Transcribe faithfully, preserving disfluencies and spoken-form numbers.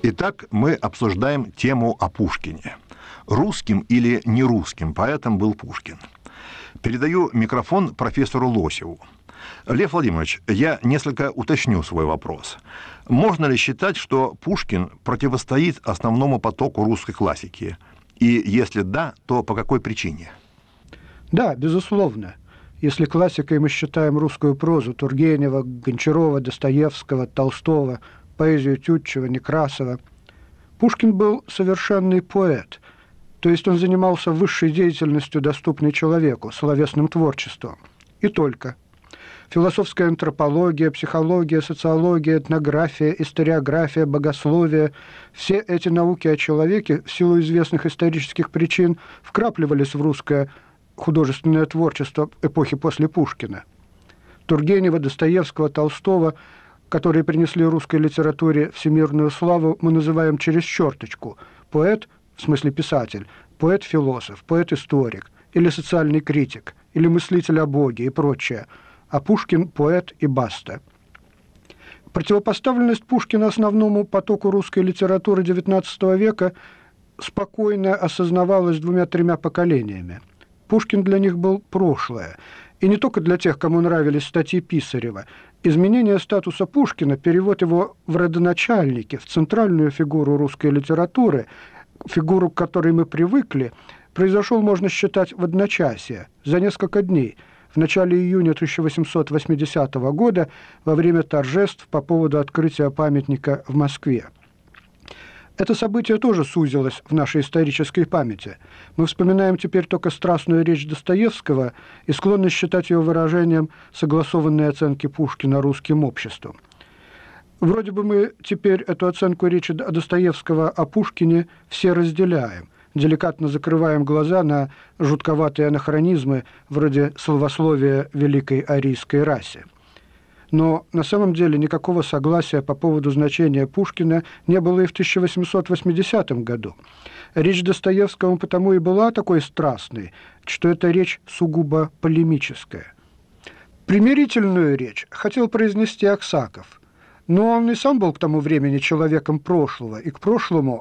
Итак, мы обсуждаем тему о Пушкине. Русским или не русским поэтом был Пушкин? Передаю микрофон профессору Лосеву. Лев Владимирович, я несколько уточню свой вопрос. Можно ли считать, что Пушкин противостоит основному потоку русской классики? И если да, то по какой причине? Да, безусловно. Если классикой мы считаем русскую прозу Тургенева, Гончарова, Достоевского, Толстого, поэзию Тютчева, Некрасова, Пушкин был совершенный поэт, то есть он занимался высшей деятельностью, доступной человеку, словесным творчеством. И только. Философская антропология, психология, социология, этнография, историография, богословие – все эти науки о человеке в силу известных исторических причин вкрапливались в русское художественное творчество эпохи после Пушкина. Тургенева, Достоевского, Толстого, которые принесли русской литературе всемирную славу, мы называем через черточку. Поэт, в смысле писатель, поэт-философ, поэт-историк, или социальный критик, или мыслитель о Боге и прочее. А Пушкин – поэт и баста. Противопоставленность Пушкина основному потоку русской литературы девятнадцатого века спокойно осознавалась двумя-тремя поколениями. Пушкин для них был прошлое. И не только для тех, кому нравились статьи Писарева. Изменение статуса Пушкина, перевод его в родоначальники, в центральную фигуру русской литературы, фигуру, к которой мы привыкли, произошел, можно считать, в одночасье, за несколько дней, в начале июня тысяча восемьсот восьмидесятого года, во время торжеств по поводу открытия памятника в Москве. Это событие тоже сузилось в нашей исторической памяти. Мы вспоминаем теперь только страстную речь Достоевского и склонны считать ее выражением согласованной оценки Пушкина русским обществом. Вроде бы мы теперь эту оценку речи Достоевского о Пушкине все разделяем, деликатно закрываем глаза на жутковатые анахронизмы вроде словословия великой арийской расе. Но на самом деле никакого согласия по поводу значения Пушкина не было и в тысяча восемьсот восьмидесятом году. Речь Достоевского потому и была такой страстной, что эта речь сугубо полемическая. Примирительную речь хотел произнести Аксаков, но он и сам был к тому времени человеком прошлого, и к прошлому